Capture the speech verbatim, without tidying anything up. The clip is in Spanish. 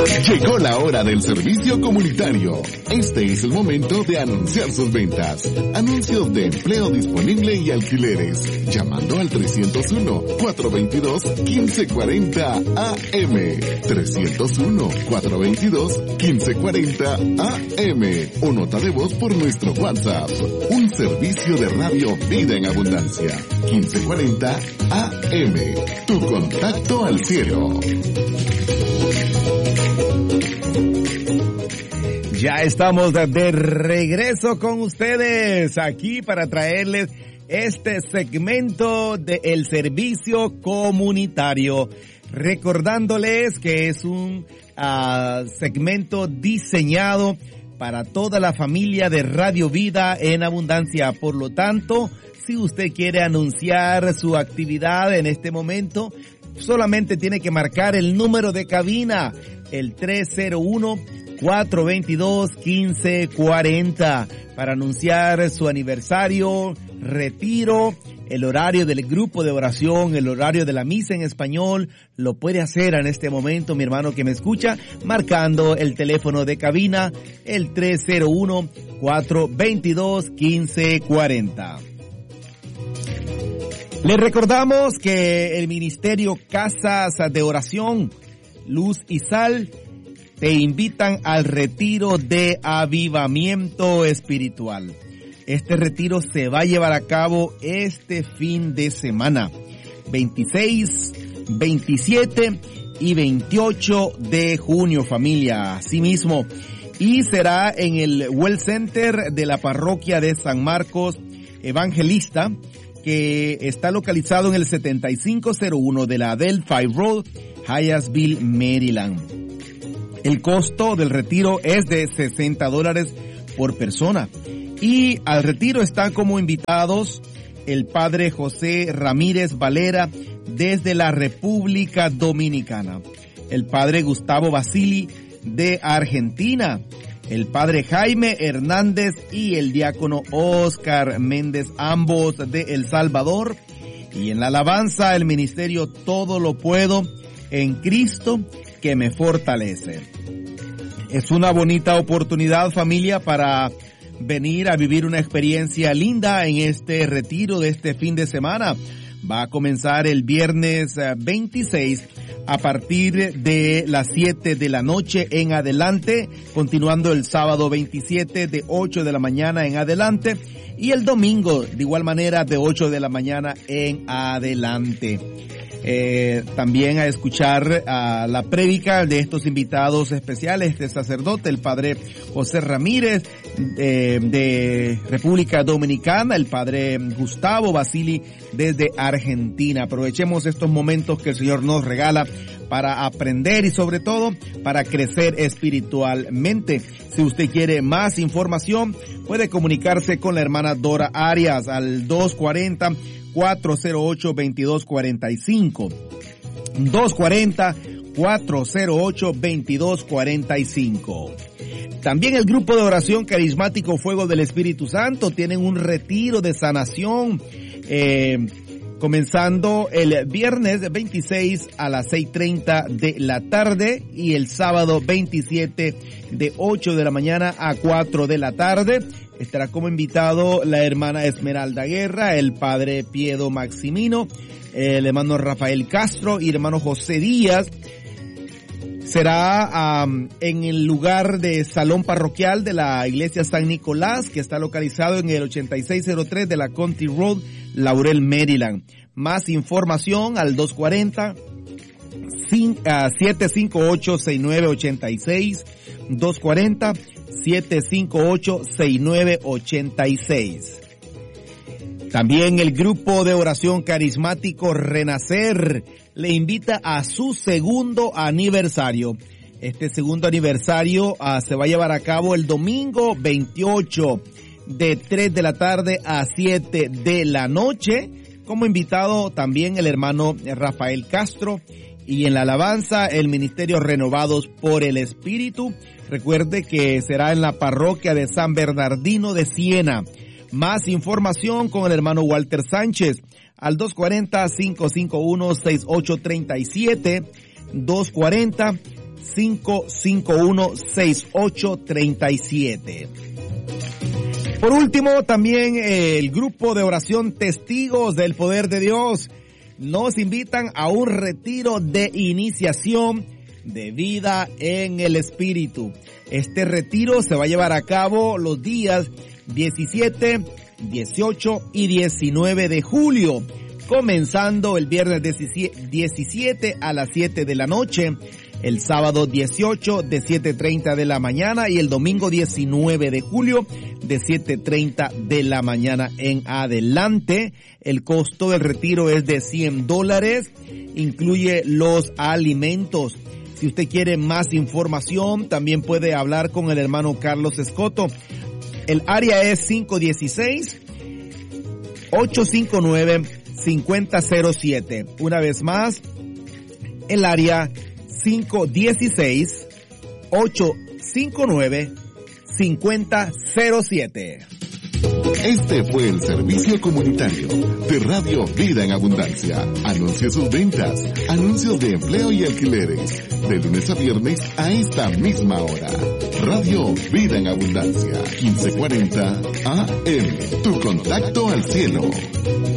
Llegó la hora del servicio comunitario. Este es el momento de anunciar sus ventas. Anuncios de empleo disponible y alquileres. Llamando al trescientos uno, cuatrocientos veintidós, quince cuarenta A M. trescientos uno, cuatrocientos veintidós, quince cuarenta A M. O nota de voz por nuestro WhatsApp. Un servicio de radio Vida en Abundancia. quince cuarenta A M. Tu contacto al cielo. Ya estamos de regreso con ustedes aquí para traerles este segmento del servicio comunitario. Recordándoles que es un uh, segmento diseñado para toda la familia de Radio Vida en Abundancia. Por lo tanto, si usted quiere anunciar su actividad en este momento, solamente tiene que marcar el número de cabina, el tres cero uno, cuatrocientos veintidós, quince cuarenta, para anunciar su aniversario, retiro, el horario del grupo de oración, el horario de la misa en español. Lo puede hacer en este momento, mi hermano que me escucha, marcando el teléfono de cabina, el tres cero uno, cuatrocientos veintidós, quince cuarenta. Les recordamos que el Ministerio Casas de Oración, Luz y Sal, te invitan al retiro de avivamiento espiritual. Este retiro se va a llevar a cabo este fin de semana, veintiséis, veintisiete y veintiocho de junio, familia. Asimismo, y será en el Well Center de la parroquia de San Marcos Evangelista, que está localizado en el setenta y cinco cero uno de la Adelphi Road, Hyattsville, Maryland. El costo del retiro es de sesenta dólares por persona. Y al retiro están como invitados el padre José Ramírez Valera desde la República Dominicana, el padre Gustavo Basili de Argentina, el padre Jaime Hernández y el diácono Oscar Méndez, ambos de El Salvador. Y en la alabanza, el ministerio Todo lo Puedo en Cristo que me fortalece. Es una bonita oportunidad, familia, para venir a vivir una experiencia linda en este retiro de este fin de semana. Va a comenzar el viernes veintiséis a partir de las siete de la noche en adelante, continuando el sábado veintisiete de ocho de la mañana en adelante y el domingo de igual manera de ocho de la mañana en adelante. Eh, también a escuchar a la prédica de estos invitados especiales, este sacerdote, el padre José Ramírez eh, de República Dominicana, el padre Gustavo Basili desde Argentina. Aprovechemos estos momentos que el Señor nos regala para aprender y sobre todo para crecer espiritualmente. Si usted quiere más información, puede comunicarse con la hermana Dora Arias al dos cuarenta, cuatro cero ocho, veintidós cuarenta y cinco. dos cuarenta, cuatro cero ocho, veintidós cuarenta y cinco. También el grupo de oración carismático Fuego del Espíritu Santo tienen un retiro de sanación, eh, comenzando el viernes veintiséis a las seis treinta de la tarde y el sábado veintisiete de ocho de la mañana a cuatro de la tarde. Estará como invitado la hermana Esmeralda Guerra, el padre Piedo Maximino, el hermano Rafael Castro y el hermano José Díaz. Será um, en el lugar de salón parroquial de la iglesia San Nicolás, que está localizado en el ochenta y seis cero tres de la County Road, Laurel, Maryland. Más información al dos cuarenta, siete cinco ocho, seis nueve ocho seis, dos cuarenta, siete cinco ocho, seis nueve ocho seis. También el grupo de oración carismático Renacer le invita a su segundo aniversario. Este segundo aniversario uh, se va a llevar a cabo el domingo veintiocho de tres de la tarde a siete de la noche. Como invitado también el hermano Rafael Castro. Y en la alabanza, el ministerio Renovados por el Espíritu. Recuerde que será en la parroquia de San Bernardino de Siena. Más información con el hermano Walter Sánchez al dos cuarenta, cinco cinco uno, seis ocho tres siete, dos cuarenta, cinco cinco uno, seis ocho tres siete. Por último, también el grupo de oración Testigos del Poder de Dios nos invitan a un retiro de iniciación de vida en el Espíritu. Este retiro se va a llevar a cabo los días diecisiete, dieciocho y diecinueve de julio, comenzando el viernes diecisiete a las siete de la noche, el sábado dieciocho de siete treinta de la mañana y el domingo diecinueve de julio de siete treinta de la mañana en adelante. El costo del retiro es de cien dólares, incluye los alimentos. Si usted quiere más información, también puede hablar con el hermano Carlos Escoto. El área es cinco uno seis, ocho cinco nueve, cinco cero cero siete. Una vez más, el área cinco uno seis, ocho cinco nueve, cinco cero cero siete. Este fue el servicio comunitario de Radio Vida en Abundancia. Anuncia sus ventas, anuncios de empleo y alquileres, de lunes a viernes a esta misma hora. Radio Vida en Abundancia, quince cuarenta A M. Tu contacto al cielo.